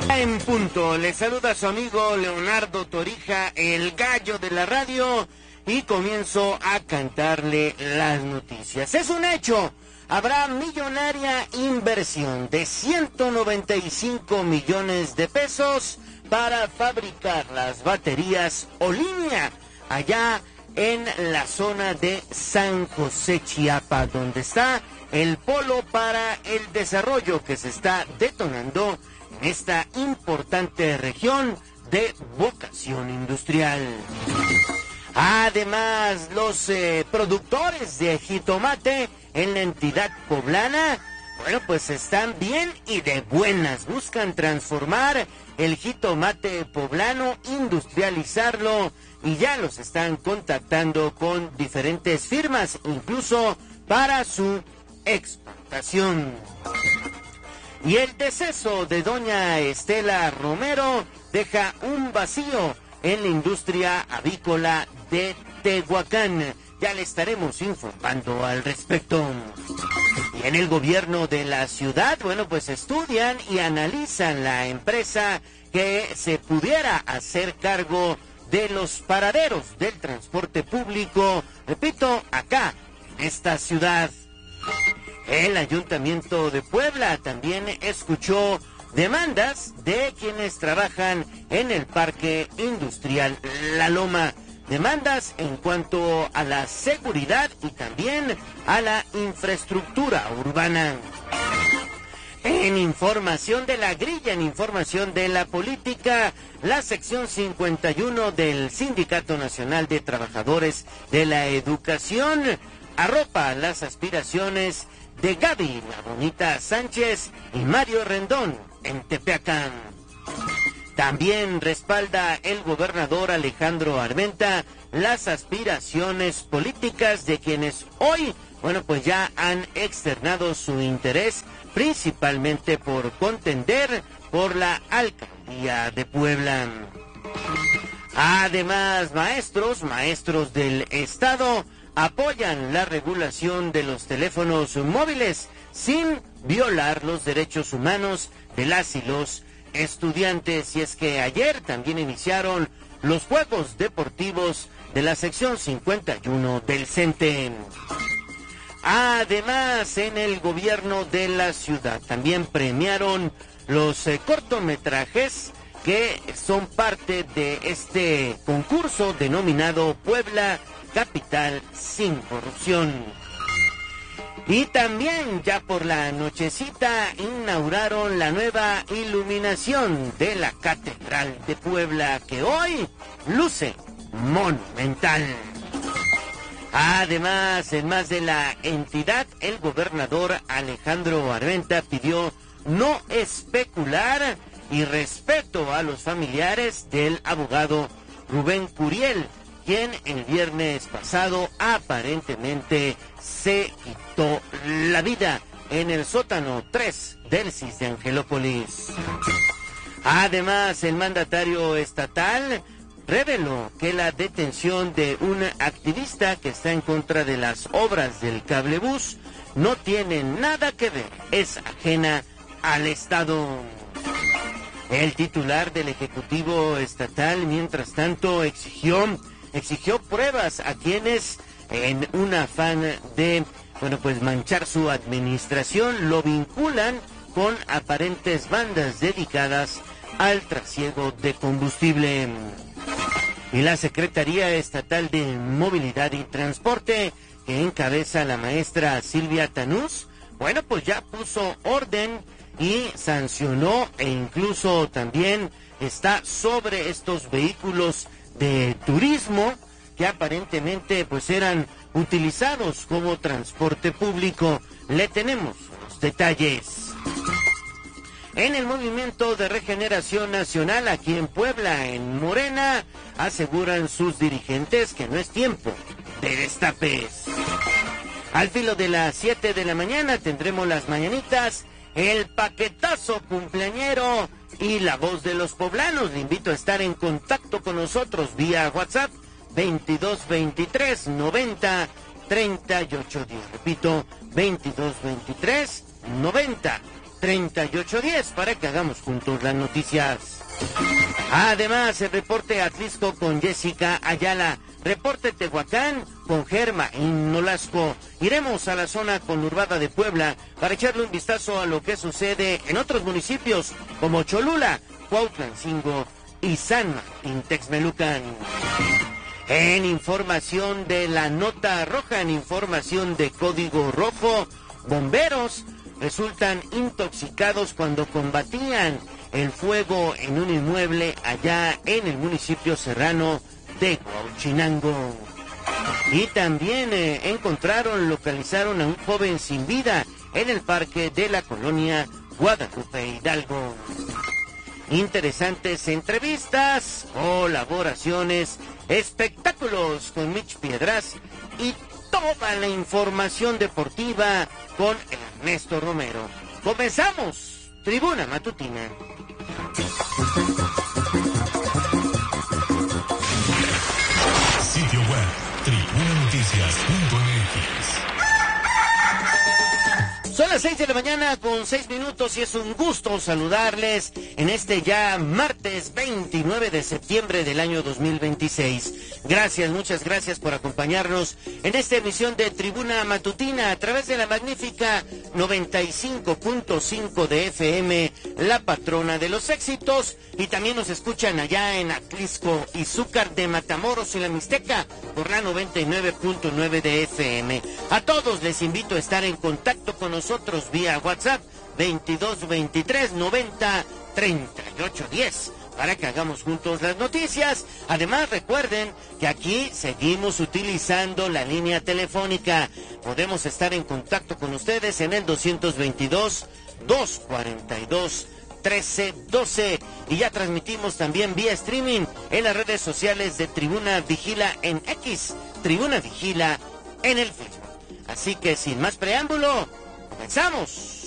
En punto, le saluda a su amigo Leonardo Torija, el gallo de la radio, y comienzo a cantarle las noticias. Es un hecho, habrá millonaria inversión de 195 millones de pesos para fabricar las baterías Olinia, allá en la zona de San José, Chiapas, donde está el polo para el desarrollo que se está detonando en esta importante región de vocación industrial. Además, los productores de jitomate en la entidad poblana, bueno, pues están bien y de buenas. Buscan transformar el jitomate poblano, industrializarlo, y ya los están contactando con diferentes firmas, incluso para su exportación. Y el deceso de doña Estela Romero deja un vacío en la industria avícola de Tehuacán. Ya le estaremos informando al respecto. Y en el gobierno de la ciudad, bueno, pues estudian y analizan la empresa que se pudiera hacer cargo de los paraderos del transporte público, repito, acá, en esta ciudad. El Ayuntamiento de Puebla también escuchó demandas de quienes trabajan en el Parque Industrial La Loma. Demandas en cuanto a la seguridad y también a la infraestructura urbana. En información de la grilla, en información de la política, la sección 51 del Sindicato Nacional de Trabajadores de la Educación arropa las aspiraciones de Gaby La Bonita Sánchez y Mario Rendón en Tepeacán. También respalda el gobernador Alejandro Armenta las aspiraciones políticas de quienes hoy, bueno, pues ya han externado su interés principalmente por contender por la alcaldía de Puebla. Además, maestros del estado apoyan la regulación de los teléfonos móviles sin violar los derechos humanos de las y los estudiantes. Y es que ayer también iniciaron los Juegos Deportivos de la sección 51 del CENTE. Además, en el gobierno de la ciudad también premiaron los cortometrajes que son parte de este concurso denominado Puebla Capital sin Corrupción. Y también ya por la nochecita inauguraron la nueva iluminación de la Catedral de Puebla, que hoy luce monumental. Además, en más de la entidad, el gobernador Alejandro Armenta pidió no especular y respeto a los familiares del abogado Rubén Curiel, quien el viernes pasado aparentemente se quitó la vida en el sótano 3 del CIS de Angelópolis. Además, el mandatario estatal reveló que la detención de un activista que está en contra de las obras del cablebús no tiene nada que ver, es ajena al Estado. El titular del Ejecutivo Estatal, mientras tanto, exigió pruebas a quienes, en un afán de, bueno, pues manchar su administración, lo vinculan con aparentes bandas dedicadas al trasiego de combustible. Y la Secretaría Estatal de Movilidad y Transporte, que encabeza la maestra Silvia Tanús, bueno, pues ya puso orden y sancionó e incluso también está sobre estos vehículos de turismo que aparentemente pues eran utilizados como transporte público. Le tenemos los detalles. En el Movimiento de Regeneración Nacional aquí en Puebla, en Morena, aseguran sus dirigentes que no es tiempo de destapes. Al filo de las 7 de la mañana tendremos las mañanitas, el paquetazo cumpleañero y la voz de los poblanos. Le invito a estar en contacto con nosotros vía WhatsApp 2223 90 3810. Repito, 2223 90 3810 para que hagamos juntos las noticias. Además, el reporte Atlisco con Jessica Ayala, reporte Tehuacán con Germa y Nolasco. Iremos a la zona conurbada de Puebla para echarle un vistazo a lo que sucede en otros municipios como Cholula, Cuautlancingo y San Martín Texmelucan. En información de la nota roja, en información de Código Rojo, bomberos resultan intoxicados cuando combatían el fuego en un inmueble allá en el municipio serrano de Huauchinango. Y también localizaron a un joven sin vida en el parque de la colonia Guadalupe Hidalgo. Interesantes entrevistas, colaboraciones, espectáculos con Mitch Piedras y toda la información deportiva con Ernesto Romero. ¡Comenzamos! Tribuna Matutina. Sitio web, tribunanoticias.mx. Son las 6 de la mañana con 6 minutos y es un gusto saludarles en este ya martes 29 de septiembre del año 2026. Gracias, muchas gracias por acompañarnos en esta emisión de Tribuna Matutina a través de la magnífica 95.5 de FM, la patrona de los éxitos, y también nos escuchan allá en Atlisco, Izúcar de Matamoros y la Mixteca por la 99.9 de FM. A todos les invito a estar en contacto con nosotros vía WhatsApp 22 23 90 38 10 para que hagamos juntos las noticias. Además, recuerden que aquí seguimos utilizando la línea telefónica. Podemos estar en contacto con ustedes en el 222 242 1312 y ya transmitimos también vía streaming en las redes sociales de Tribuna Vigila en X, Tribuna Vigila en el Facebook. Así que sin más preámbulo, comenzamos.